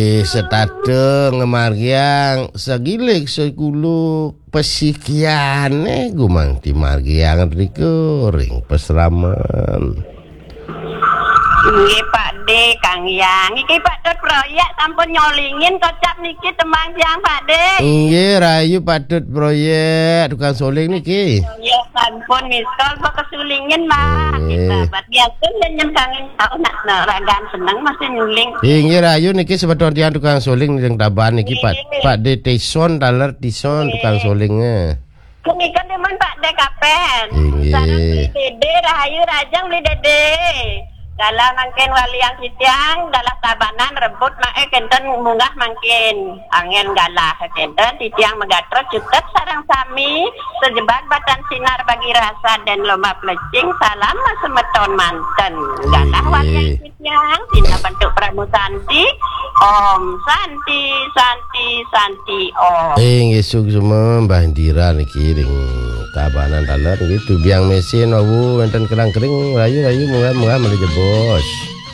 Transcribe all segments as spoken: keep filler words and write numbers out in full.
Setateng ngemargiang segilik sekuluk pesikiane gumang di margiang riko ring pesraman. Nggih Pak De, Kang Yang. Iki Pak Dut proyek sampun nyolingin kocap niki temang Yang Pak De. Nggih rayu Pak Dut proyek tukang soling niki. Ya sampun miskal kok kesulingin Pak. Kita buat biasa nyen kangen tau nak ragan seneng masih nyuling. Nggih rayu niki sebetulnya tukang soling ning taban niki Pak Pak De Tison daler Tison tukang solingnya. Kenikan demen Pak De kapen. Nggih. Sareng Dede Rahayu Rajang beli Dede. Dalam mangkin waliang sitiang dalam tabanan rebut mae kenten munggah mangkin angin galah kenten titiang megatrek jutet sarang sami sejebak batan sinar bagi rasa dan lomba plecing salam semeton manten galah waliang sitiang tina bentuk Pramu Santi Om Santi Santi Santi Om. Eh ngesuk semua Mbah Indira niki ring tabanan daler gitu biang mesin awu wonten kerang kering rayu-rayu munggah-munggah meuli bos.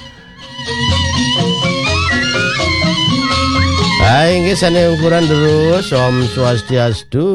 Hai nggih sane ukuran terus Om Swastiastu.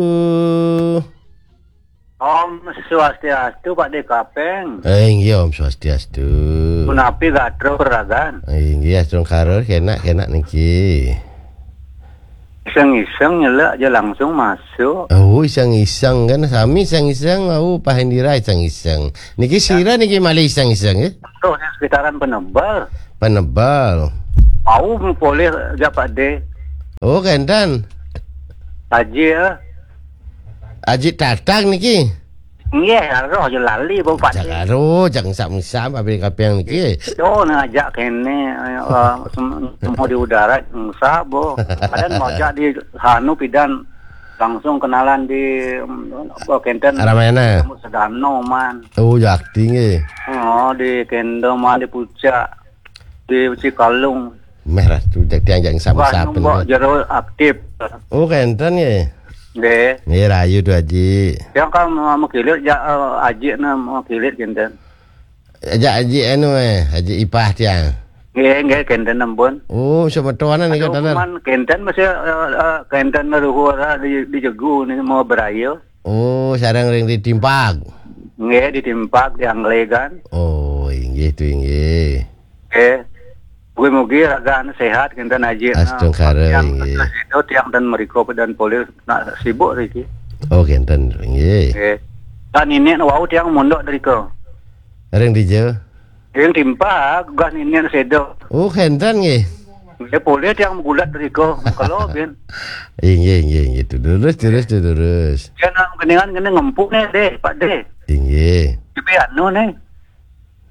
Om Swastiastu Pak De Kapeng. Eh nggih Om Swastiastu. Punapi gatro peragan. Eh nggih asrung karel enak-enak niki. Iseng-iseng nyelak aja langsung masuk. Oh iseng-iseng kan sami iseng-iseng au Pak Indira iseng-iseng. Niki sira niki malih iseng-iseng ya. Terus sekitaran penebal. Penebal. Mau boleh aja Pak De. Oh kendan. Haji ya. Aji tatang niki. Iya, roh aja lali bau Pak De. Jagaro jangan sam-sam abri kapeng niki. Oh ngajak kene uh, semua di udara ngsa bo. Padahal mau ajak di Hanu pidan langsung kenalan di uh, Kenten. Ramayana. Sedano man. Oh jakti nggih. Oh di Kendo man di Puncak di Cikalung. Merah tu jak tiang jangan sam-sam. Wah, jero aktif. Oh kenten nggih. Nggih. Nggih rayu tu Haji. Yang kan mau kilit ya uh, Aji na mau kilit Kenten. Ajak Haji anu eh, Haji Ipah tiang. Nggih, nggih Kenten nembon. Oh sebetulnya nih kata Man Kenten masih uh, uh, Kenten luhur di di Jegu ni mau berayu. Oh sarang ring ditimpak. Nggih ditimpak di Anglegan. Oh inggih tu inggih. Eh, gue mugi ragaan sehat Kenten Haji. Astung kare inggih. Itu tiang dan meriko dan polis nak sibuk iki. Oh kenten inggih. Eh. Dan ini wau tiang mondok dari ko. Ring dijo. Yang timpak gas ini sedo. Oh kenten nggih. Eh polis tiang gulat dari ko. Kalau ben. Inggih inggih inggih tu terus terus terus. Jangan keningan kena ngempuk nih deh Pak De. Inggih. Tapi anu nih.